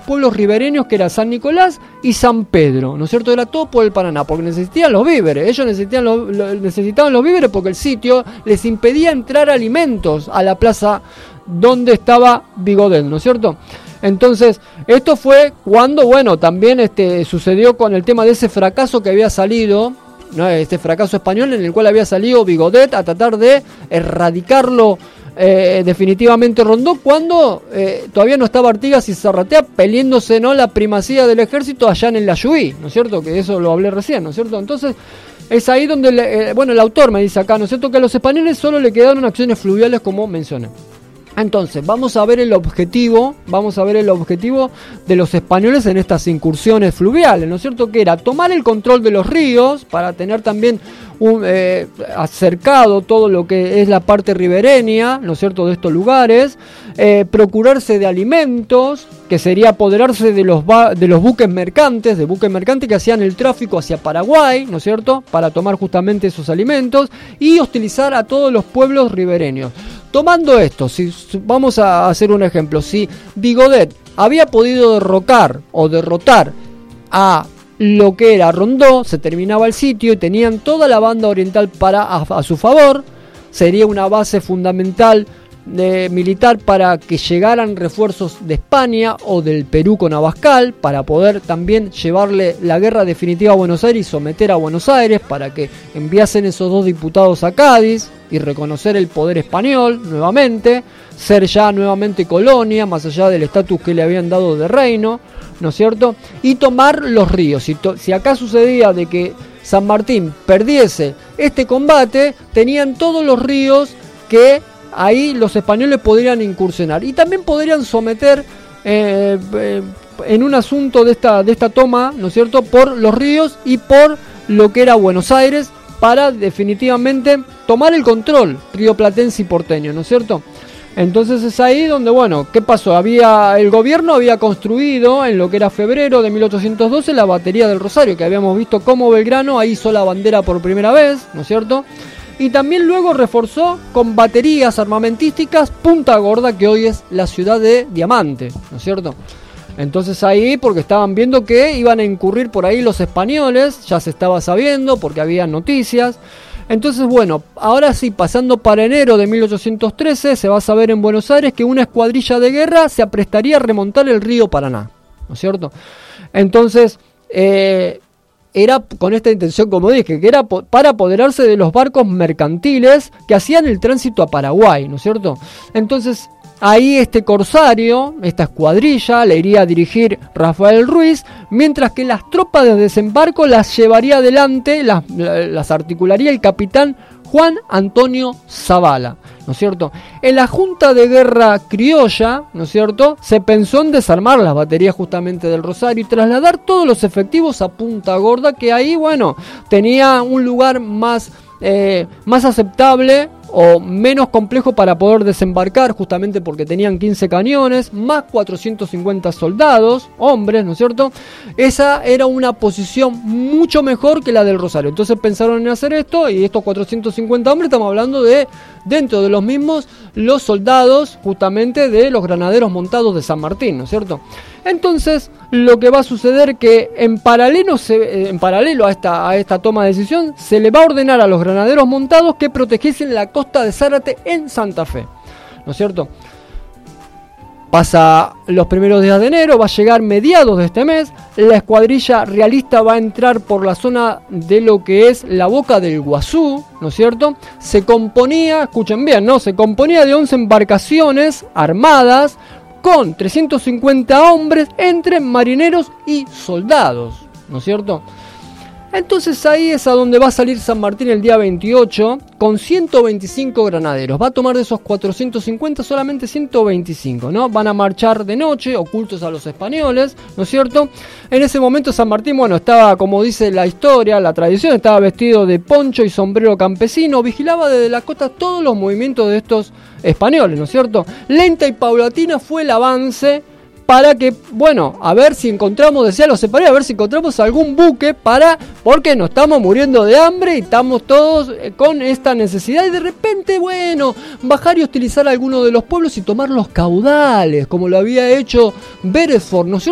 pueblos ribereños, que era San Nicolás y San Pedro, ¿no es cierto? Era todo por el Paraná, porque necesitaban los víveres. Ellos necesitaban los víveres porque el sitio les impedía entrar alimentos a la plaza donde estaba Vigodet, ¿no es cierto? Entonces, esto fue cuando, bueno, también sucedió con el tema de ese fracaso que había salido, ¿no? Este fracaso español en el cual había salido Vigodet a tratar de erradicarlo definitivamente Rondó, cuando todavía no estaba Artigas y Zarratea peleándose, ¿no?, la primacía del ejército allá en el Layuí, ¿no es cierto? Que eso lo hablé recién, ¿no es cierto? Entonces, es ahí donde, el autor me dice acá, ¿no es cierto?, que a los españoles solo le quedaron acciones fluviales, como mencioné. Entonces, vamos a ver el objetivo de los españoles en estas incursiones fluviales, ¿no es cierto? Que era tomar el control de los ríos para tener también acercado todo lo que es la parte ribereña, ¿no es cierto?, de estos lugares, procurarse de alimentos, que sería apoderarse de los buques mercantes, que hacían el tráfico hacia Paraguay, ¿no es cierto?, para tomar justamente esos alimentos, y hostilizar a todos los pueblos ribereños. Tomando esto, si vamos a hacer un ejemplo, si Vigodet había podido derrotar a lo que era Rondó, se terminaba el sitio y tenían toda la banda oriental a su favor, sería una base fundamental militar para que llegaran refuerzos de España o del Perú con Abascal, para poder también llevarle la guerra definitiva a Buenos Aires y someter a Buenos Aires, para que enviasen esos 2 diputados a Cádiz y reconocer el poder español nuevamente, ser ya nuevamente colonia, más allá del estatus que le habían dado de reino, ¿no es cierto? Y tomar los ríos. Si acá sucedía de que San Martín perdiese este combate, tenían todos los ríos que ahí los españoles podrían incursionar. Y también podrían someter en un asunto de esta toma, ¿no es cierto?, por los ríos y por lo que era Buenos Aires, para definitivamente tomar el control rioplatense y porteño, ¿no es cierto? Entonces es ahí donde, bueno, ¿qué pasó? El gobierno había construido en lo que era febrero de 1812 la batería del Rosario, que habíamos visto cómo Belgrano ahí hizo la bandera por primera vez, ¿no es cierto? Y también luego reforzó con baterías armamentísticas Punta Gorda, que hoy es la ciudad de Diamante, ¿no es cierto? Entonces ahí, porque estaban viendo que iban a incurrir por ahí los españoles, ya se estaba sabiendo porque había noticias. Entonces, bueno, ahora sí, pasando para enero de 1813, se va a saber en Buenos Aires que una escuadrilla de guerra se aprestaría a remontar el río Paraná, ¿no es cierto? Entonces, era con esta intención, como dije, que era para apoderarse de los barcos mercantiles que hacían el tránsito a Paraguay, ¿no es cierto? Entonces, ahí este corsario, esta escuadrilla, le iría a dirigir Rafael Ruiz, mientras que las tropas de desembarco las llevaría adelante, las articularía el capitán Juan Antonio Zavala, ¿no es cierto? En la Junta de Guerra Criolla, ¿no es cierto?, se pensó en desarmar las baterías justamente del Rosario y trasladar todos los efectivos a Punta Gorda, que ahí, bueno, tenía un lugar más aceptable o menos complejo para poder desembarcar, justamente porque tenían 15 cañones, más 450 soldados, hombres, ¿no es cierto? Esa era una posición mucho mejor que la del Rosario. Entonces pensaron en hacer esto, y estos 450 hombres, estamos hablando de, dentro de los mismos, los soldados justamente de los granaderos montados de San Martín, ¿no es cierto? Entonces, lo que va a suceder que en paralelo a esta toma de decisión, se le va a ordenar a los granaderos montados que protegiesen la costa de Zárate en Santa Fe, ¿no es cierto? Pasa los primeros días de enero, va a llegar mediados de este mes, la escuadrilla realista va a entrar por la zona de lo que es la boca del Iguazú, ¿no es cierto? Se componía, escuchen bien, ¿no? Se componía de 11 embarcaciones armadas, con 350 hombres entre marineros y soldados, ¿no es cierto? Entonces ahí es a donde va a salir San Martín el día 28 con 125 granaderos. Va a tomar de esos 450 solamente 125, ¿no? Van a marchar de noche, ocultos a los españoles, ¿no es cierto? En ese momento San Martín, bueno, estaba, como dice la historia, la tradición, estaba vestido de poncho y sombrero campesino, vigilaba desde la costa todos los movimientos de estos españoles, ¿no es cierto? Lenta y paulatina fue el avance para que, bueno, a ver si encontramos, decía los españoles, a ver si encontramos algún buque porque nos estamos muriendo de hambre y estamos todos con esta necesidad, y de repente, bueno, bajar y hostilizar a alguno de los pueblos y tomar los caudales, como lo había hecho Beresford, ¿no es cierto?